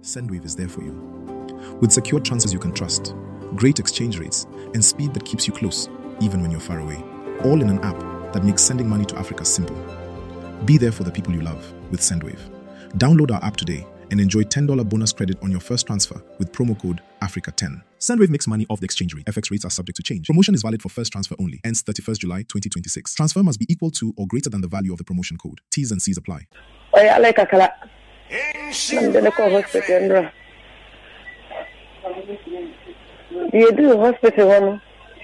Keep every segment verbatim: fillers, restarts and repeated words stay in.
Sendwave is there for you. With secure transfers you can trust, great exchange rates, and speed that keeps you close, even when you're far away. All in an app that makes sending money to Africa simple. Be there for the people you love with Sendwave. Download our app today and enjoy ten dollars bonus credit on your first transfer with promo code Africa ten. Sendwave makes money off the exchange rate. F X rates are subject to change. Promotion is valid for first transfer only. Ends thirty-first July twenty twenty-six. Transfer must be equal to or greater than the value of the promotion code. T's and C's apply. Oh, yeah, like a color. I'm going to call hospital. You do hospital one.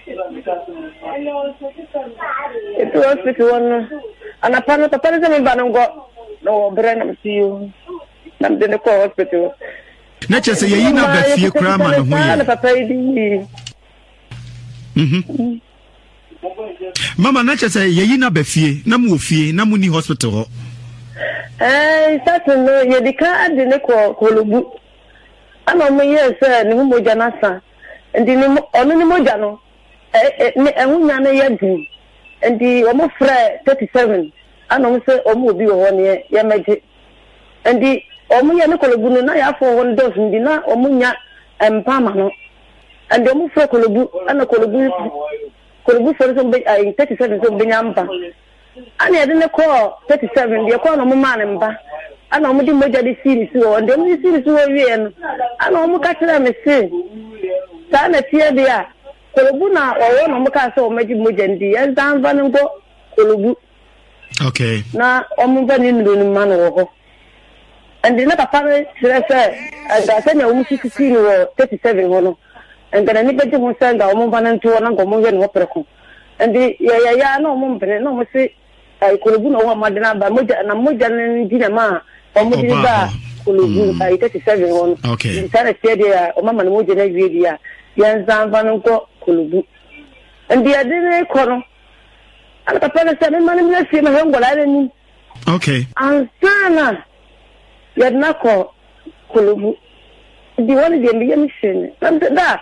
It's hospital one. And upon the person in Banango, no, Brenham see you. I'm going to call hospital. Nature say you know that few cram and Mhm. Mama Nature say you know be fear, na mu fear, na mu ni hospital. Eh, that's no, you the car and the call Kolubu. I'm on my years, sir, no more Janasa. And the only Mojano, eh, and we are Yadi, and the almost thirty-seven. And also, almost be one year, Yamaji. And the Omuya Kolubu, I have for one dozen dinner, Omuya and Pamano. And the almost Kolubu, and the Kolubu, Kolubu for some big, I thirty-seven, so Binyamba. And I didn't call thirty-seven, the call of man and ba. And I'm doing the series, and the only series were in. And I'm catching them a sin. Sana Tia Dia, Kolubuna or one of Makaso, Magic Mujendi, and Dan Vanango, Kolubu. Okay. Now, I'm running the man over. And the other parent, I said, and I said, I'm sixteen or thirty-seven, and then anybody who send our woman and two and Gomu and Opera. And the ya ya no mum no mo say I Kolubu no wa madina ba moja na moja na dinama o mo dinba Kolubu ai thirty-seven one. Okay. Sana tie dia o mama no moja na wie dia yan zanva no ko Kolubu. And the adene ko no ala papa na say me man me fie me ngola ni. Okay. And sana ya na ko Kolubu. Di woni de me mission. Am da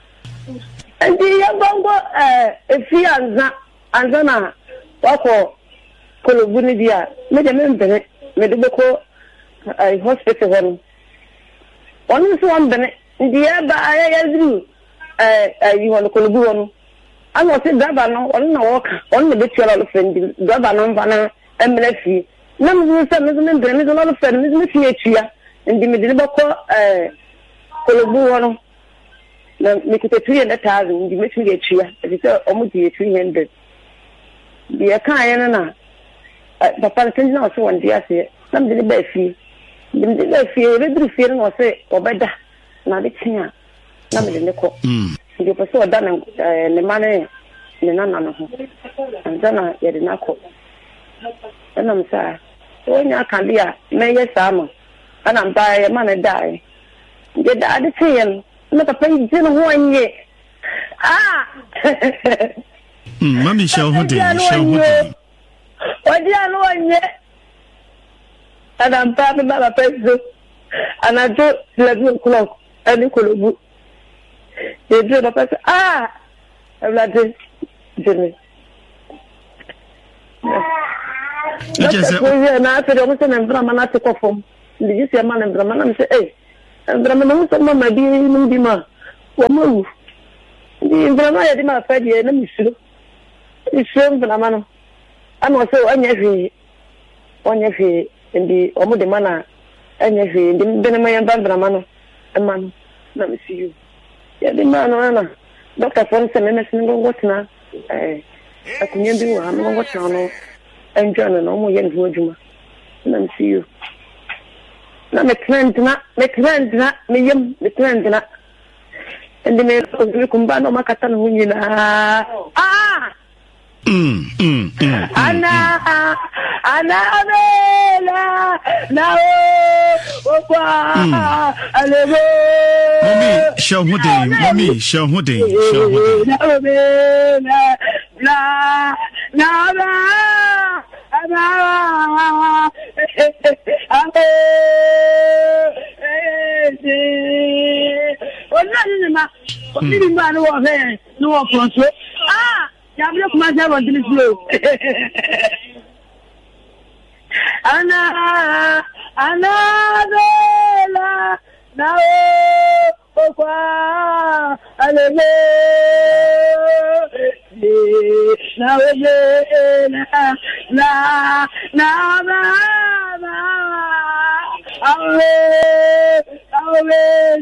and the young bongo, uh, if he and Anzana, Wako, Kolobunidia, made a member, made a boko, a hospital one. One is one Bennett, the other I do, uh, you want to Kolobu. I was a governor, on the walk, on the bit of friend, governor, Vanna, and Melfi. None of the member, and a lot of friends, Miss Here, and the Mediboko, uh, Kolobu. Make it a three hundred thousand, you make me a cheer, it's almost a three hundred. The Akayana, Papa Send also one dear say, some did the fee. The fear, every feeling or say, or better, not the king. Number in the court. You pursue done and the money in the none of them. And then I had an accord. And I'm sorry. When I can be a mayor summer, and I'm by a man and die. Get the other thing. Not a page in one year. Ah, Mammy shall hold it. What do you know one yet? And I'm talking about a pencil. And I do eleven o'clock. And you could book. You do the person. Ah, I'm not this. Jimmy. Just and I said, I was an emblem to perform. Did you see a man and Brahman and say, hey? And Brahman, some might be in Dima. What move? The Brahman, I did not find the enemy. It's shown Brahman. I'm also one year, one year in the Omo Mana, and year in the Benamayan Brahman, a man. Let me see you. Yeah, the man, Doctor Fonson, and a single what now? I can do, I'm not what now. And John and Omo Yan Wojuma. Let me see you. Na me trend na me trend na me yam me trend na and me ko kumbano makata no nyina ah mm mm ana ana bela na o kwa alebo mommy show who dey mommy show who dey show who dey na bela na na na ana ma ni ma no wa fe no wa pronto ah ya bi ko ma se wa dili slow ana ana bela now okwa alele now na na na na awe awe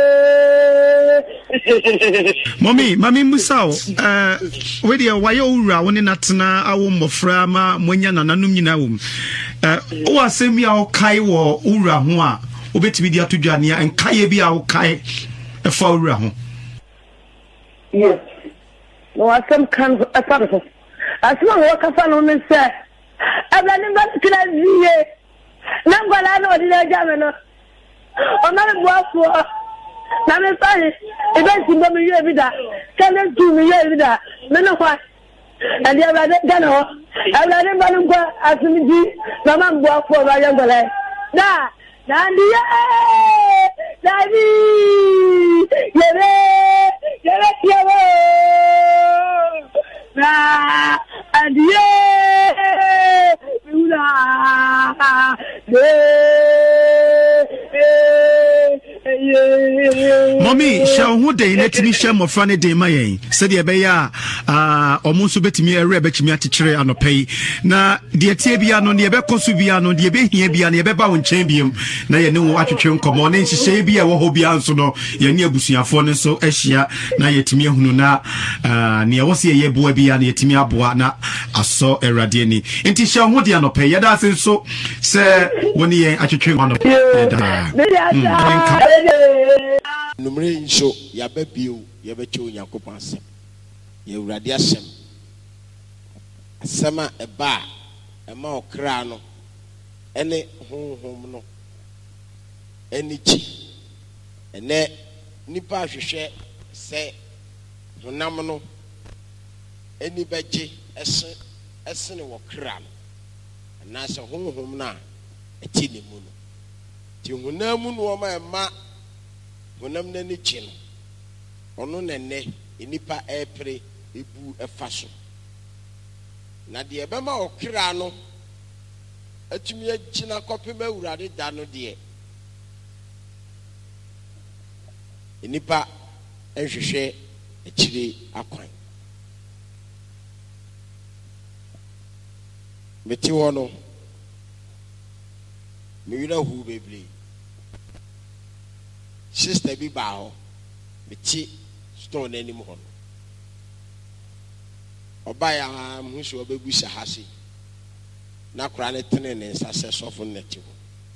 Mommy, Mommy Musao, uh, where the Wayora, when in Natana, our Moframa, Mwenya, Nanum Yinawum. Uh, oh, I say me our Kai or Ura Hua, Obet Media to Jania, and Kayabi our Kai, a Faura. Yes. No, I some kind of a person. As long as I found on the set, I've done it to that year. Number I know the German. I'm not a boss. I'm sorry. If I see me here with that, can I do me here with that? No, no, what? And the other day, no. I've done it, but I'm going to ask me, Mamma, walk for my younger life. Da, Dandy, Daddy, Yere, Yere, Yere, Da, and yeah, Mommy, shall who day let me share more funny day, my said the Abaya, ah, almost bet me a rebet me at teacher and pay. Na, dear Tibiano, the Abeco Subiano, the Abe here be an Abeba and Champion. Now you know what you come on, and she say be a Wahobian, so no, you're near Busia phone, so Asia, now yet me Hununa, ah, near was a ye boy be an Yetimia Boana, I saw a Radiani. And Tisha, what do you not pay? That's so, sir, when you at your train on Numeri nso ya bebio ya becho Yakobon asem ye urade asem asema eba ema okra no ene honhom no enichi ene nipa hwehwe se honam no eni beje ese ese ne wokra no na se honhom na echi ne mu no ti honam no ma ema Bonam nani chin. Ono nene inipa epre ebu efaso. Na de ebema okra no atumi agina kopema urade da no de. Inipa ehwehwe akire akwan. Meti wono me wira hu bebre. Sister bi ba ho beti stone anim ho oba ya hu so obebu sha hase na kura ne tene ne nsase sofo neti ho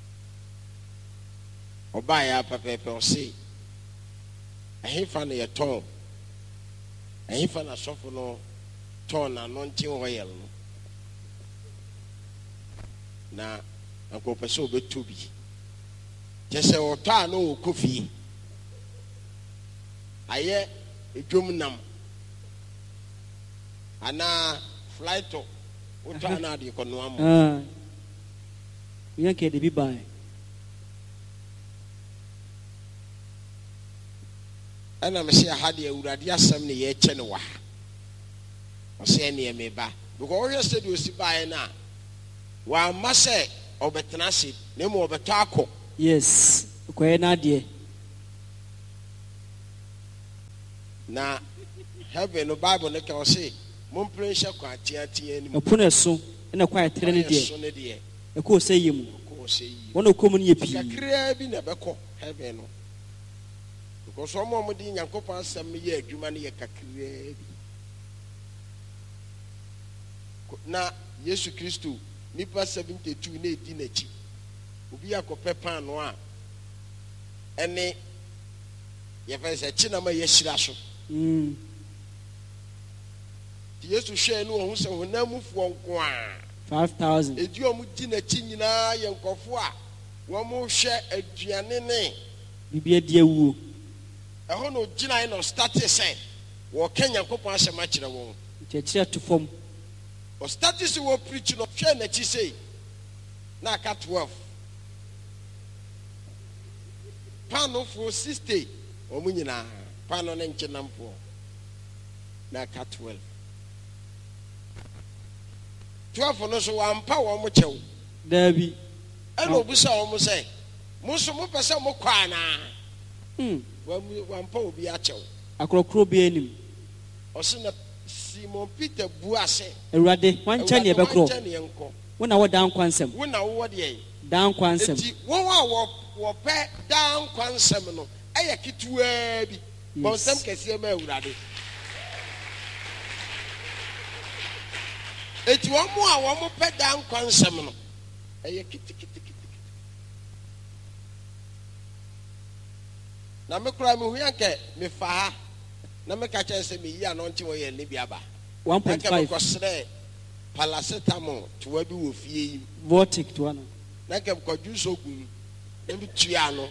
oba ya pepepe o se ahefa ne ye ton ahefa na sofo no ton na no ntin ho yel no na akopɛ sɛ obetu bi jese ota no kofi aye edwom nam ana flight ota na de kono am ah yanke de bi bai ana me se ha de awurade asem ne ye che ne wa o se ne me ba because we said we si bai na wa ma se obetena se ne mo obeto akọ. Yes, kwe na die. Na heaven no Bible na ka say, "Mon pressure kwa tiatia ni." Opuna so, na kwa tere ne die. So ne die. E ko say yemu. Ko say yi. Wono ko mu ne pi. Kakra bi na beko heaven no. Because some mo di Nyankopon asem ye adwuma ne ye kakra bi. Na Yesu Kristo nipa seventy-two na edi na chi. Ubi akope pan no a ene ye fa se chi na ma ye hira so mm ti Yesu hwe no ho se honamufo nko a five thousand edi o mu di na chi nyina ye nkofo a wo mu hwe aduane ne bibia di awuo eho no gina no start say wo Kenya kopon asema kire wo kire to form o start say wo preach no hwe na chi say na ka twelve pano for sixty omunyina pano ne nkenampo na ka twelve twelve no so ampa wo mo chew dabi eno busa wo mo say Muso mo pese mo kwa na. Hmm. Wampa obi achew. Akrokro bi anim. Ose na Simon Peter buase. Ewurade, wancha ne ebekro. Wo na wo dan kwansem. Wo na wo de. Dan kwansem. Enti wo wa wo pe dan kwansem no. Eye kituwa bi. Bonsem kese ma Ewurade. Eti wo mo a wo mo pe dan kwansem no. Eye kitikiti. Na me kura me hu yanke me fa ha na me ka che se me yi anonti wo ye ne biaba one point five ko sre paracetamol to wa bi wo fie yi vortic to ano na ke ko juice ogun na bi tua no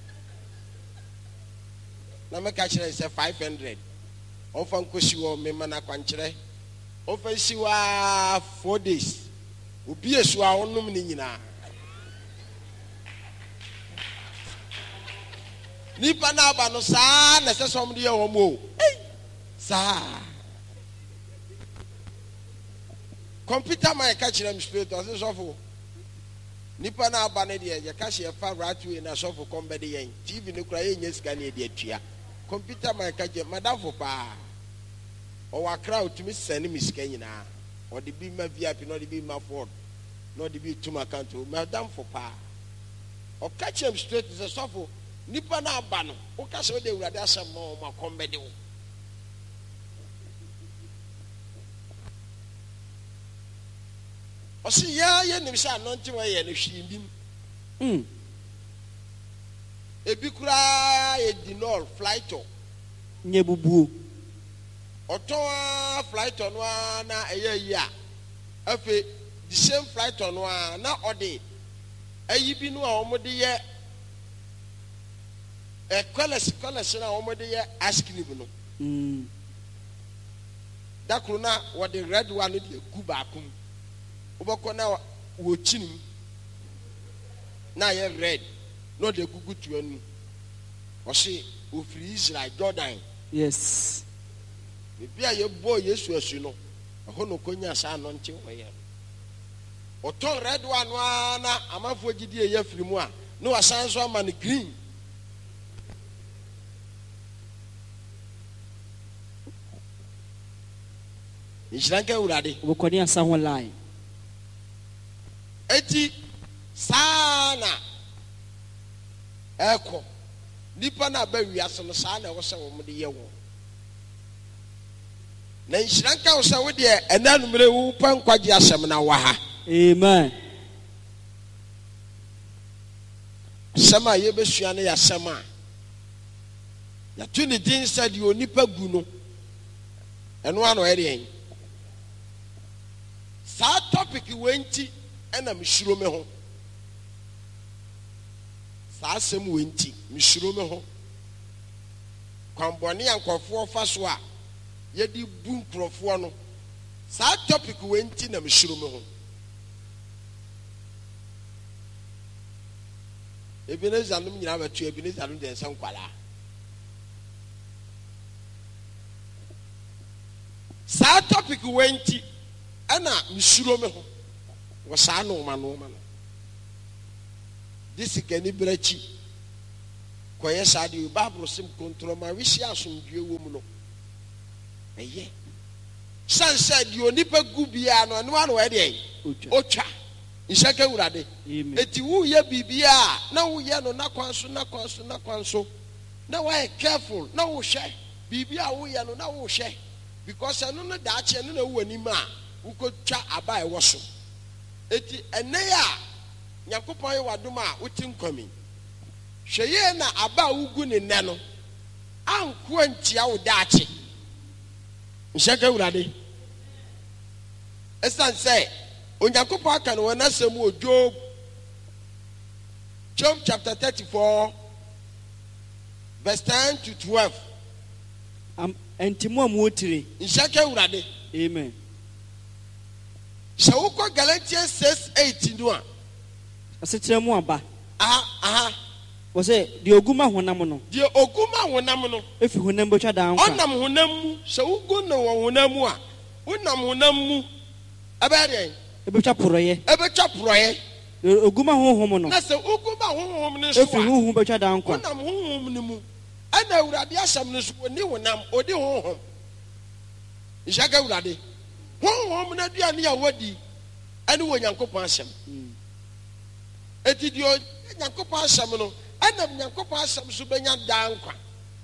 na me ka che se five hundred on fa nkosi wo me mana kwankere on fa si wa four days obi esu a onum ni nyina nipa na aba no saa na se som de ye wo mo saa computer man ka kire m straight o se sofo nipa na aba ne de ye ka she fa right way na sofo kombe de yen tv ne kura ye nya sika ne de atua computer man ka je madam fo pa o wa crowd to me send me sika nyina o de bi ma V I P no de bi ma Ford no de bi to my account madam fo pa o ka kire m straight se sofo nipa na aba no o ka se o de Ewurade asem no ma kombe de wo o si ya ye nim se anonti wa ye no hwindim mm ebi kura e dinol flighto nye bubuo oto flighto no na eye yi a afi the same flighto no na ode ayi bi no a omode ye e kwales kwales na omode ye ice cream no mm da krona wo the red one de gu ba akum ubako na wo chinim na ye red no de gugu to anu o se o free Israel Jordan yes me bia ye boy Yesu asu no ho no konya sa no nche wo ye o to red one na amafo gidi ye afiri mu a no wasan so ama no green Israel ka Ewurade obokoni asa ho line eti sana eko nipa na ba wiase no sana wo se wo mo de ye wo na nshranka wo se wo de enanumre wo pa nkwaje asem na wa ha amen sama ye besua na ya sama ya tuni din sa di onipa gu no eno ano ere sa topic wenti ena mishiro me ho sa asem wenti mishiro me ho kwamboni ankofo fa so a ye di bu nkrofo no sa topic wenti na mishiro me ho Ebeneza num nyina batu Ebeneza num de nsam kwala sa topic wenti ana mishiro me ho wo sa no ma no ma no this gani brachi koye sa de Bible sim control ma wi sia asomdwe wo mu no eye san said you nipa gu bia no no ano e de otwa Ishaka Ewurade eti wu ye bibia na wu ye no na kwanso na kwanso na kwanso na why careful na wo hwe bibia wu ye no na wo hwe because eno no da ache no na wu anima a wu ko twa aba e wo so eti ene ya Nyankopon ye wadom a wuti nkwami hwe ye na aba wugu ne ne no anko antia wo da ache Ishaka Ewurade esan say Onyankopon aka no na asem o Job Job chapter thirty-four verse ten to twelve am entimu amuotire Ishaka Ewurade amen so ko Galatians six eight no a asetire mu aba aha aha wo se de oguma honam no de oguma honam no efi honam botwa dan kwa onam honam mu so ugu no honam mu a unam honam mu abere ebetwa poroye ebetwa poroye oguma honhom no na se oguma honhom ne so efi honhom betwa dan kwa wonam honhom ne mu ana awurade asam ne so oni wonam odi honhom nhyaka awurade honhom na duane ya wadi ane wo nyankopɔn asam eti dio nyankopɔn asam no ana nyankopɔn asam so benya dan kwa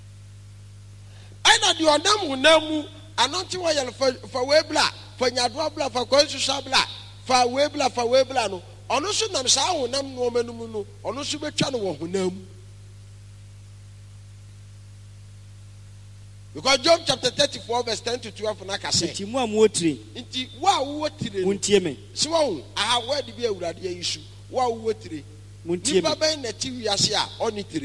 ana dio nam honam mu anonte wo yel fa fa webla fa nyado bla fa kwansusa bla fa webla fa webla no ono so nam sa honam no manum no ono so betwa no wo honam. Because Job chapter thirty-four verse ten to twelve na ka say nti mu amuotire nti wa wotire muntie me so wo aha wa de bi awurade yisu wa wotire muntie me nipa ben na ti wiase a onitire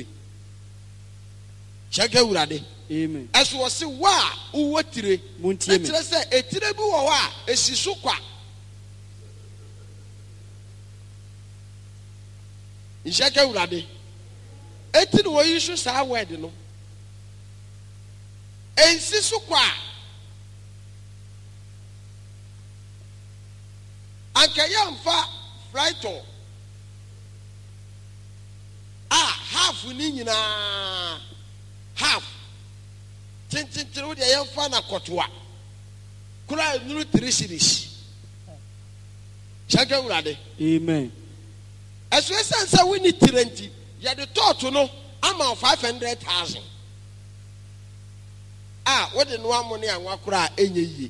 cheke awurade amen eso wo se wa wotire muntie me etire say etire bi wo wa esi so kwa cheke awurade etire wo yisu sa word no ensi so kwa anka yamfa flighto ah half ni nyina half tintintin wo de yamfa na kotoa kura nuru three series shaka urade amen eso esansa wini tirenti ya de toto no ama five hundred thousand. Ah, what the no money and wakura enye yi.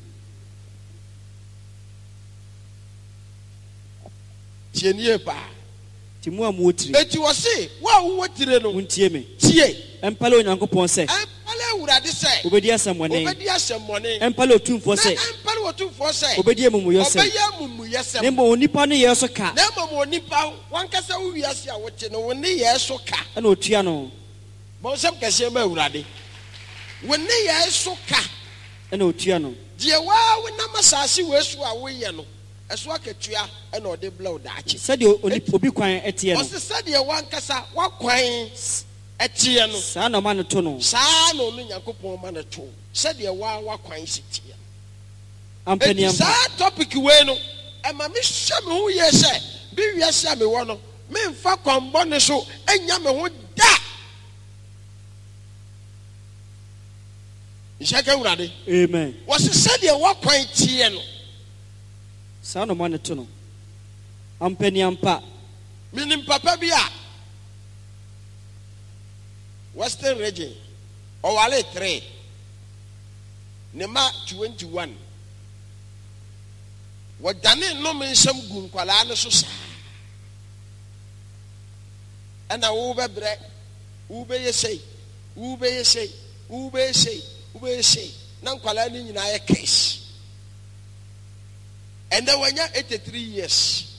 Tienie pa. Timu amuotire. Eti wo se, wa wo tire no. Muntie me. Tie. Empale onyankopon se. Empale urade se. Obedi asemone. Obedi asemone. Empale otumfo se. Empale otumfo se. Obedi emumu se. Obedi emumu se. Nembo onipa no ye so ka. Nembo onipa wankasa wo wiase a wote no woni ye so ka. Na otua no. Bo sem kase ma urade. When they are so ka and otiano dear wow when namasasi wesu awe no eso akatua and or de blow that said you obi kwan etie no said you wan kasa wa kwan etie no sa na man to no sa no no yakopon man to said you wa wa kwan sitie ampani am sa topic we no e ma me hye me hu ye se bi wiase me wo no me mfa kwambo ne so enya me ho da. Ishaka urade amen was said ye wa kwan tie no sa no man to no ampani ampa minim papa bi a Western region owale three nema twenty-one wadane no mensam gu nkwala ne so sa ana wo bebre wo be yesei wo be yesei wo be yesei we say nan kwala ni nyina ye case and then when you eighty-three years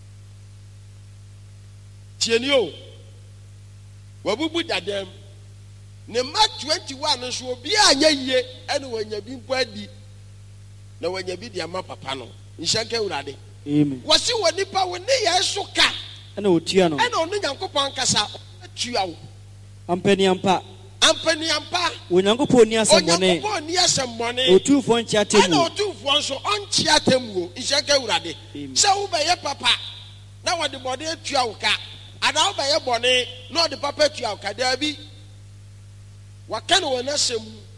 tienio wabubu dadam ne ma twenty-one so obi anya yie ene wanya bi mpo adi na wanya bi dia ma papa no nhyɛnka urade amen wasi woni pa woni ye so ka ene otua no ene onu nyankopɔn kasa atua wo ampani ampa ampani ampa onyankopɔn ni asɛmmɔne onyankopɔn ni asɛmmɔne otumfo nkyia ana temu otumfo nso ɔnkyia temu nhyɛnka urade sɛ wo bɛyɛ papa na wɔde bɔne atua wo ka ana wo bɛyɛ bɔne na wɔde papa atua wo ka daabi waka no wɔ n'asɛm